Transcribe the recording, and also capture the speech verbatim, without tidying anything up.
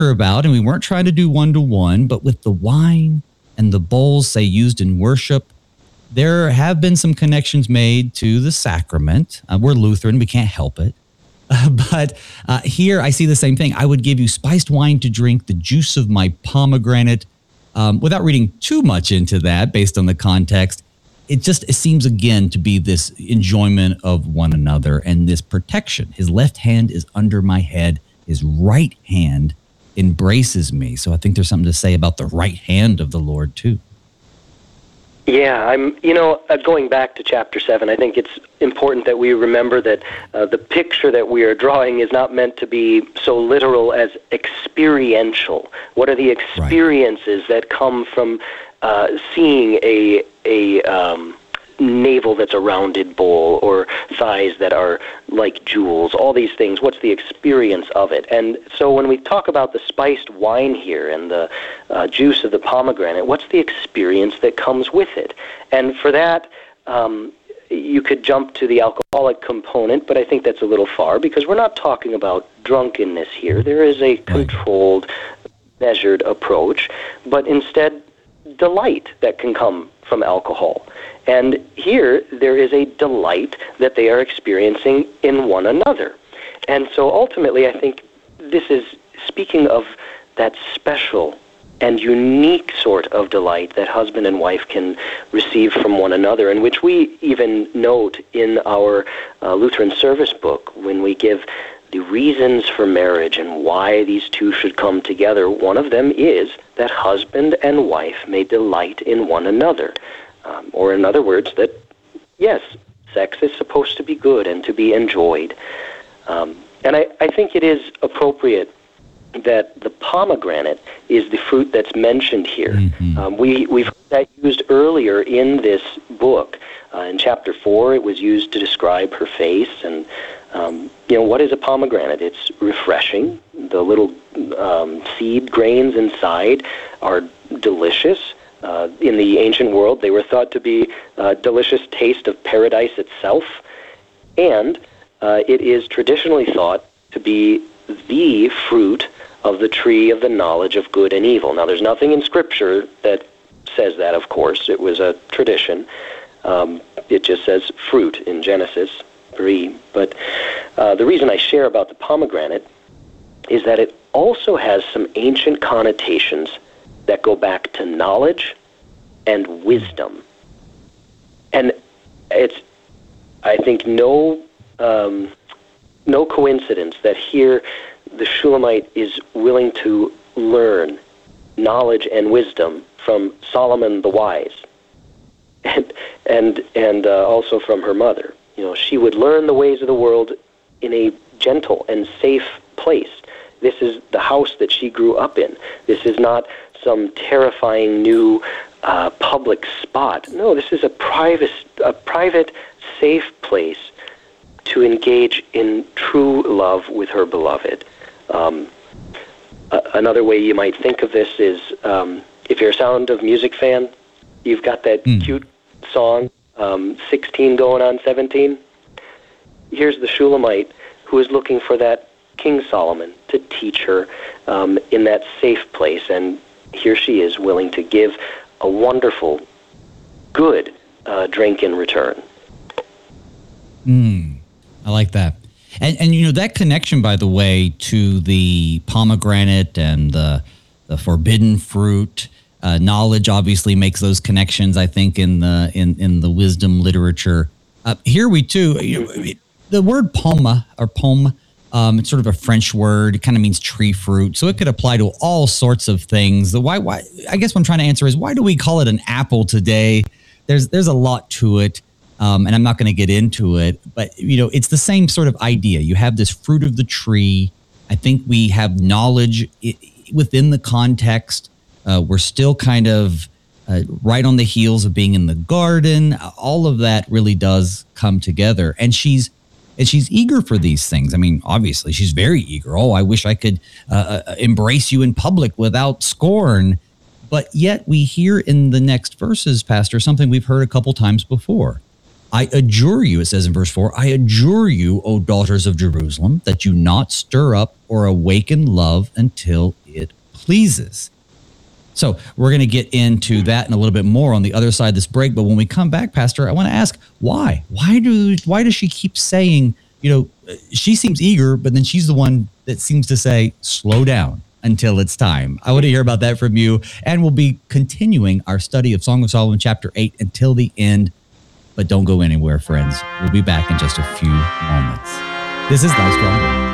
about, and we weren't trying to do one-to-one, but with the wine and the bowls, say, used in worship, there have been some connections made to the sacrament. Uh, we're Lutheran. We can't help it. Uh, but uh, here I see the same thing. I would give you spiced wine to drink, the juice of my pomegranate. Um, without reading too much into that based on the context, it just it seems again to be this enjoyment of one another and this protection. His left hand is under my head. His right hand embraces me. So I think there's something to say about the right hand of the Lord too. Yeah, I'm. You know, uh, going back to chapter seven, I think it's important that we remember that uh, the picture that we are drawing is not meant to be so literal as experiential. What are the experiences right. that come from uh, seeing a a um, navel that's a rounded bowl or thighs that are like jewels? All these things. What's the experience of it? And so when we talk about the spiced wine here and the uh, juice of the pomegranate, what's the experience that comes with it? And for that, um, you could jump to the alcoholic component, but I think that's a little far because we're not talking about drunkenness here. There is a controlled, measured approach, but instead delight that can come from alcohol. And here, there is a delight that they are experiencing in one another. And so ultimately, I think this is speaking of that special and unique sort of delight that husband and wife can receive from one another, and which we even note in our uh, Lutheran service book when we give the reasons for marriage and why these two should come together. One of them is that husband and wife may delight in one another. Um, or in other words, that, yes, sex is supposed to be good and to be enjoyed. Um, and I, I think it is appropriate that the pomegranate is the fruit that's mentioned here. Mm-hmm. Um, we, we've heard that used earlier in this book. Uh, in chapter four, it was used to describe her face. And, um, you know, what is a pomegranate? It's refreshing. The little um, seed grains inside are delicious. Uh, in the ancient world, they were thought to be a delicious taste of paradise itself, and uh, it is traditionally thought to be the fruit of the tree of the knowledge of good and evil. Now, there's nothing in Scripture that says that, of course. It was a tradition. Um, it just says fruit in Genesis three. But uh, the reason I share about the pomegranate is that it also has some ancient connotations that go back to knowledge and wisdom. And it's, I think, no um, no coincidence that here the Shulamite is willing to learn knowledge and wisdom from Solomon the Wise, and and, and uh, also from her mother. You know, she would learn the ways of the world in a gentle and safe place. This is the house that she grew up in. This is not some terrifying new uh, public spot. No, this is a private, a private, safe place to engage in true love with her beloved. Um, uh, another way you might think of this is, um, if you're a Sound of Music fan, you've got that mm. cute song, um, sixteen going on seventeen. Here's the Shulamite who is looking for that King Solomon to teach her um, in that safe place, and here she is willing to give a wonderful, good uh, drink in return. Mm, I like that. And, and, you know, that connection, by the way, to the pomegranate and the, the forbidden fruit, uh, knowledge obviously makes those connections, I think, in the in, in the wisdom literature. Uh, here we, too, you know, the word poma or pomme, Um, it's sort of a French word. It kind of means tree fruit. So it could apply to all sorts of things. The why, why, I guess what I'm trying to answer is, why do we call it an apple today? There's there's a lot to it, um, and I'm not going to get into it. But, you know, it's the same sort of idea. You have this fruit of the tree. I think we have knowledge I- within the context. Uh, we're still kind of uh, right on the heels of being in the garden. All of that really does come together. And she's And she's eager for these things. I mean, obviously, she's very eager. Oh, I wish I could uh, uh, embrace you in public without scorn. But yet we hear in the next verses, Pastor, something we've heard a couple times before. I adjure you, it says in verse four, I adjure you, O daughters of Jerusalem, that you not stir up or awaken love until it pleases. So we're going to get into that and a little bit more on the other side of this break. But when we come back, Pastor, I want to ask why? Why do why does she keep saying, you know, she seems eager, but then she's the one that seems to say, slow down until it's time. I want to hear about that from you. And we'll be continuing our study of Song of Solomon chapter eight until the end. But don't go anywhere, friends. We'll be back in just a few moments. This is Life Strong.